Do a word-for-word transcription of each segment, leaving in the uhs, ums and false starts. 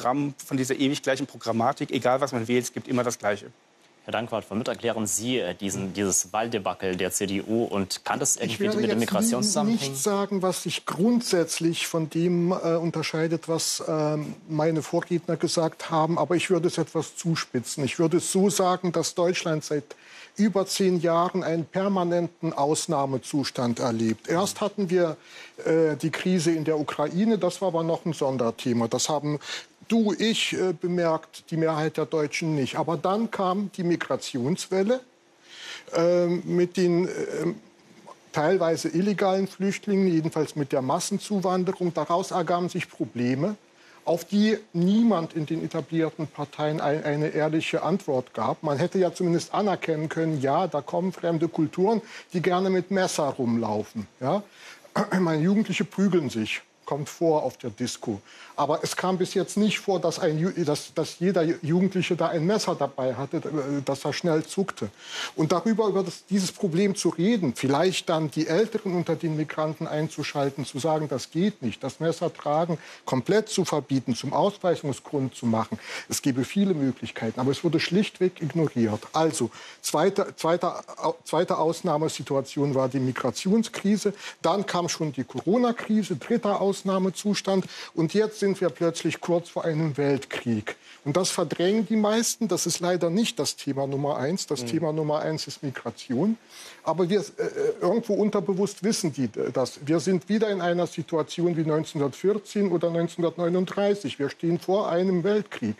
Programm, von dieser ewig gleichen Programmatik. Egal, was man wählt, es gibt immer das Gleiche. Herr Dankwart, womit erklären Sie diesen, dieses Wahldebakel der C D U und kann das irgendwie mit dem Migrationszusammenhang? Ich werde jetzt nicht sagen, was sich grundsätzlich von dem äh, unterscheidet, was äh, meine Vorredner gesagt haben, aber ich würde es etwas zuspitzen. Ich würde es so sagen, dass Deutschland seit über zehn Jahren einen permanenten Ausnahmezustand erlebt. Erst hatten wir äh, die Krise in der Ukraine, das war aber noch ein Sonderthema. Das haben du, ich äh, bemerkt, die Mehrheit der Deutschen nicht. Aber dann kam die Migrationswelle äh, mit den äh, teilweise illegalen Flüchtlingen, jedenfalls mit der Massenzuwanderung. Daraus ergaben sich Probleme, auf die niemand in den etablierten Parteien ein, eine ehrliche Antwort gab. Man hätte ja zumindest anerkennen können, ja, da kommen fremde Kulturen, die gerne mit Messer rumlaufen. Ja? Meine Jugendliche prügeln sich, kommt vor auf der Disco. Aber es kam bis jetzt nicht vor, dass, ein, dass, dass jeder Jugendliche da ein Messer dabei hatte, dass er schnell zuckte. Und darüber, über das, dieses Problem zu reden, vielleicht dann die Älteren unter den Migranten einzuschalten, zu sagen, das geht nicht, das Messer tragen komplett zu verbieten, zum Ausweisungsgrund zu machen. Es gäbe viele Möglichkeiten, aber es wurde schlichtweg ignoriert. Also, zweite, zweite, zweite Ausnahmesituation war die Migrationskrise, dann kam schon die Corona-Krise, dritter Ausnahmezustand und jetzt sind wir plötzlich kurz vor einem Weltkrieg. Und das verdrängen die meisten. Das ist leider nicht das Thema Nummer eins. Das mhm. Thema Nummer eins ist Migration. Aber wir, äh, irgendwo unterbewusst wissen die das. Wir sind wieder in einer Situation wie neunzehnhundertvierzehn oder neunzehnhundertneununddreißig. Wir stehen vor einem Weltkrieg.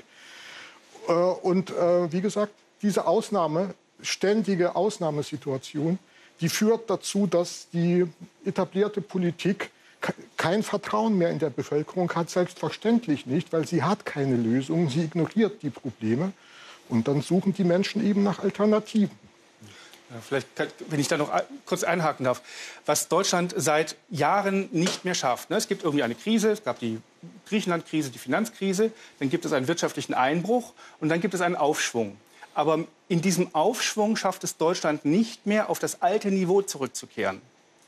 Äh, und äh, wie gesagt, diese Ausnahme, ständige Ausnahmesituation, die führt dazu, dass die etablierte Politik kein Vertrauen mehr in der Bevölkerung hat, selbstverständlich nicht, weil sie hat keine Lösung, sie ignoriert die Probleme und dann suchen die Menschen eben nach Alternativen. Ja, vielleicht, wenn ich da noch kurz einhaken darf, was Deutschland seit Jahren nicht mehr schafft. Ne? Es gibt irgendwie eine Krise, es gab die Griechenland-Krise, die Finanzkrise, dann gibt es einen wirtschaftlichen Einbruch und dann gibt es einen Aufschwung. Aber in diesem Aufschwung schafft es Deutschland nicht mehr, auf das alte Niveau zurückzukehren.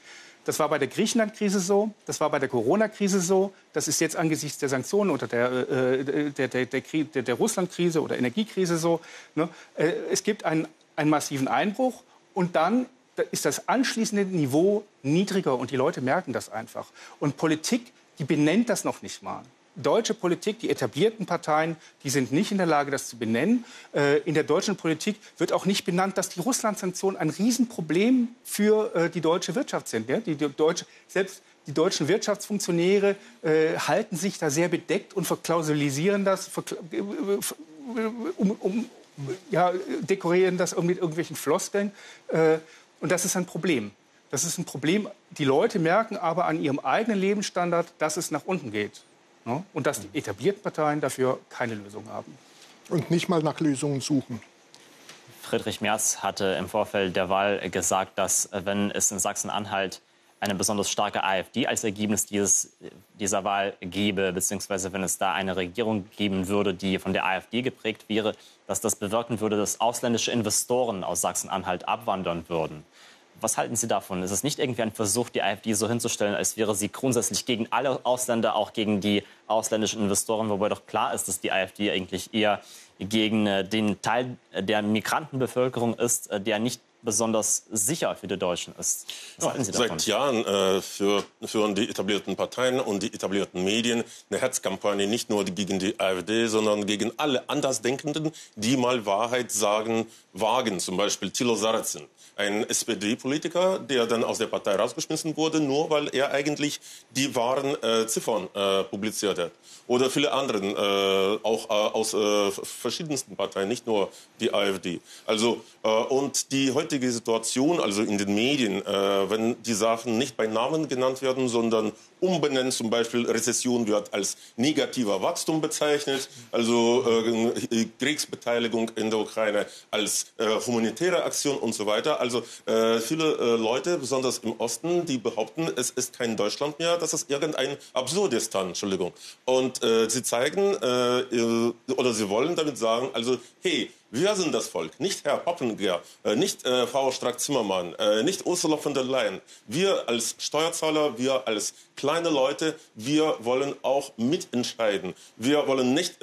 Das war bei der Griechenland-Krise so, das war bei der Corona-Krise so, das ist jetzt angesichts der Sanktionen oder der, äh, der, der, der, der, der Russland-Krise oder Energiekrise so. Ne? Äh, es gibt einen, einen massiven Einbruch und dann ist das anschließende Niveau niedriger und die Leute merken das einfach. Und Politik, die benennt das noch nicht mal. Deutsche Politik, die etablierten Parteien, die sind nicht in der Lage, das zu benennen. Äh, in der deutschen Politik wird auch nicht benannt, dass die Russland-Sanktionen ein Riesenproblem für äh, die deutsche Wirtschaft sind. Ja? Die, die deutsche, selbst die deutschen Wirtschaftsfunktionäre äh, halten sich da sehr bedeckt und verklausulisieren das, verkla um, um, ja, dekorieren das mit irgendwelchen Floskeln. Äh, und das ist ein Problem. Das ist ein Problem. Die Leute merken aber an ihrem eigenen Lebensstandard, dass es nach unten geht. Und dass die etablierten Parteien dafür keine Lösung haben. Und nicht mal nach Lösungen suchen. Friedrich Merz hatte im Vorfeld der Wahl gesagt, dass wenn es in Sachsen-Anhalt eine besonders starke AfD als Ergebnis dieses, dieser Wahl gäbe, beziehungsweise wenn es da eine Regierung geben würde, die von der AfD geprägt wäre, dass das bewirken würde, dass ausländische Investoren aus Sachsen-Anhalt abwandern würden. Was halten Sie davon? Ist es nicht irgendwie ein Versuch, die AfD so hinzustellen, als wäre sie grundsätzlich gegen alle Ausländer, auch gegen die ausländischen Investoren, wobei doch klar ist, dass die AfD eigentlich eher gegen den Teil der Migrantenbevölkerung ist, der nicht besonders sicher für die Deutschen ist. Was ja, halten Sie davon? Seit Jahren äh, für, führen die etablierten Parteien und die etablierten Medien eine Hetzkampagne nicht nur gegen die AfD, sondern gegen alle Andersdenkenden, die mal Wahrheit sagen, wagen. Zum Beispiel Thilo Sarrazin, ein S P D-Politiker, der dann aus der Partei rausgeschmissen wurde, nur weil er eigentlich die wahren äh, Ziffern äh, publiziert hat. Oder viele andere, äh, auch äh, aus äh, verschiedensten Parteien, nicht nur die AfD. Also, äh, und die heutige Situation, also in den Medien, äh, wenn die Sachen nicht bei Namen genannt werden, sondern umbenannt, zum Beispiel Rezession wird als negativer Wachstum bezeichnet, also äh, Kriegsbeteiligung in der Ukraine als äh, humanitäre Aktion und so weiter. Also äh, viele äh, Leute, besonders im Osten, die behaupten, es ist kein Deutschland mehr, das ist irgendein Absurdistan, Entschuldigung. Und äh, sie zeigen äh, oder sie wollen damit sagen, also hey, wir sind das Volk, nicht Herr Poppendier, äh, nicht äh, Frau Strack-Zimmermann, äh, nicht Ursula von der Leyen. Wir als Steuerzahler, wir als kleine Leute, wir wollen auch mitentscheiden. Wir wollen nicht